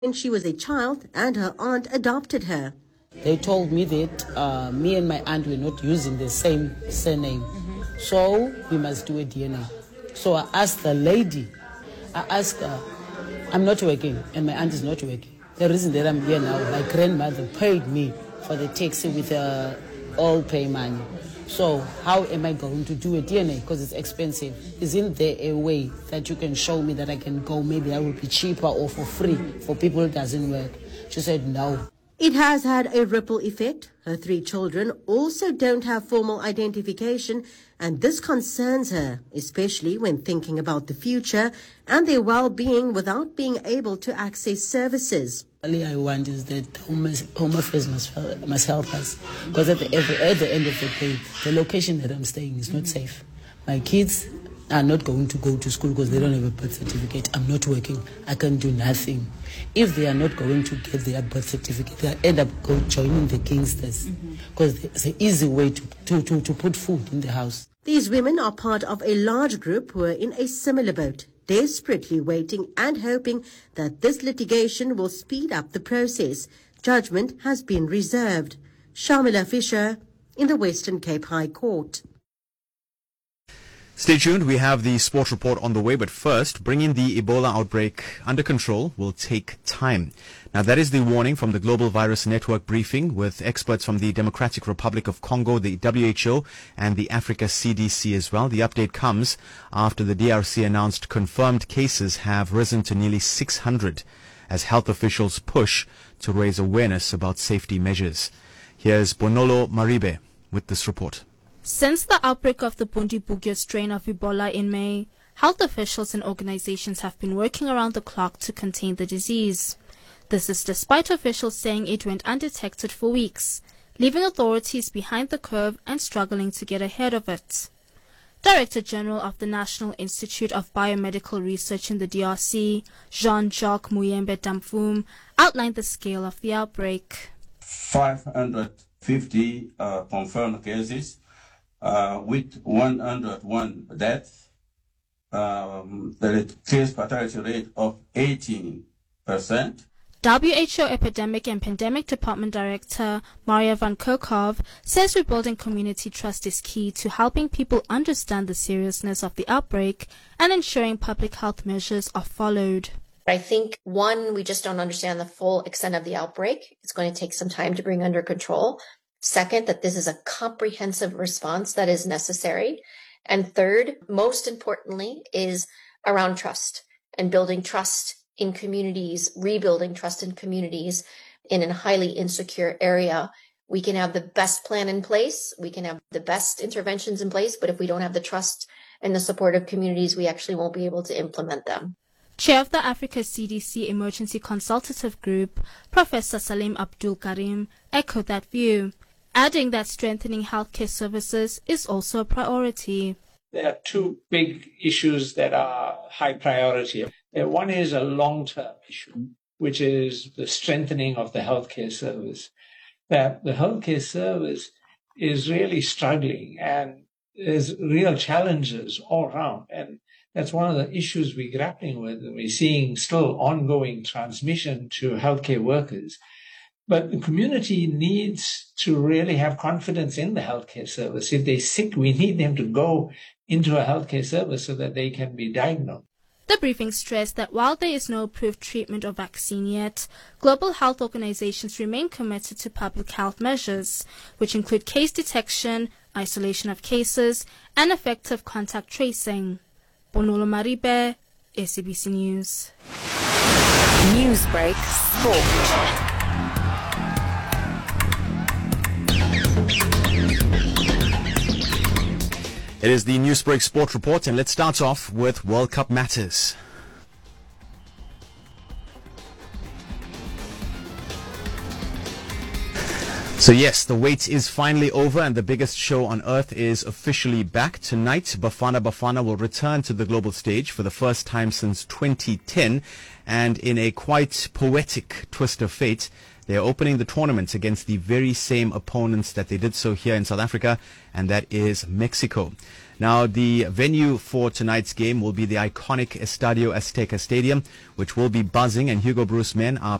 When she was a child and her aunt adopted her. They told me that me and my aunt were not using the same surname. So we must do a DNA. So I asked the lady, I'm not working and my aunt is not working. The reason that I'm here now, my grandmother paid me for the taxi with all pay money. So how am I going to do a DNA? Because it's expensive. Isn't there a way that you can show me that I can go? Maybe that will be cheaper or for free for people who doesn't work. She said no. It has had a ripple effect. Her 3 children also don't have formal identification, and this concerns her, especially when thinking about the future and their well-being without being able to access services. All I want is that Home Affairs must help us, because at the end of the day, the location that I'm staying is not safe. My kids are not going to go to school because they don't have a birth certificate. I'm not working. I can do nothing. If they are not going to get their birth certificate, they'll end up joining the gangsters, because it's an easy way to put food in the house. These women are part of a large group who are in a similar boat, desperately waiting and hoping that this litigation will speed up the process. Judgment has been reserved. Shamila Fisher in the Western Cape High Court. Stay tuned. We have the sport report on the way, but first, bringing the Ebola outbreak under control will take time. Now, that is the warning from the Global Virus Network briefing with experts from the Democratic Republic of Congo, the WHO, and the Africa CDC as well. The update comes after the DRC announced confirmed cases have risen to nearly 600 as health officials push to raise awareness about safety measures. Here's Bonolo Maribe with this report. Since the outbreak of the Bundibugyo strain of Ebola in May, health officials and organizations have been working around the clock to contain the disease. This is despite officials saying it went undetected for weeks, leaving authorities behind the curve and struggling to get ahead of it. Director General of the National Institute of Biomedical Research in the DRC, Jean-Jacques Muyembe Damfoum, outlined the scale of the outbreak. 550 confirmed cases. With 101 deaths, the case fatality rate of 18%. WHO Epidemic and Pandemic Department Director Maria Van Kerkhove says rebuilding community trust is key to helping people understand the seriousness of the outbreak and ensuring public health measures are followed. I think, one, we just don't understand the full extent of the outbreak. It's going to take some time to bring under control. Second, that this is a comprehensive response that is necessary. And third, most importantly, is around trust and building trust in communities, rebuilding trust in communities in a highly insecure area. We can have the best plan in place. We can have the best interventions in place. But if we don't have the trust and the support of communities, we actually won't be able to implement them. Chair of the Africa CDC Emergency Consultative Group, Professor Salim Abdul Karim, echoed that view, adding that strengthening healthcare services is also a priority. There are 2 big issues that are high priority. One is a long-term issue, which is the strengthening of the healthcare service. That the healthcare service is really struggling and there's real challenges all around. And that's one of the issues we're grappling with. We're seeing still ongoing transmission to healthcare workers. But the community needs to really have confidence in the healthcare service. If they're sick, we need them to go into a healthcare service so that they can be diagnosed. The briefing stressed that while there is no approved treatment or vaccine yet, global health organizations remain committed to public health measures, which include case detection, isolation of cases, and effective contact tracing. Bonolo Maribe, SABC News. Newsbreak Sport. It is the Newsbreak Sport Report, and let's start off with World Cup matters. So yes, the wait is finally over and the biggest show on earth is officially back. Tonight, Bafana Bafana will return to the global stage for the first time since 2010, and in a quite poetic twist of fate, they are opening the tournament against the very same opponents that they did so here in South Africa, and that is Mexico. Now, the venue for tonight's game will be the iconic Estadio Azteca Stadium, which will be buzzing, and Hugo Bruce men are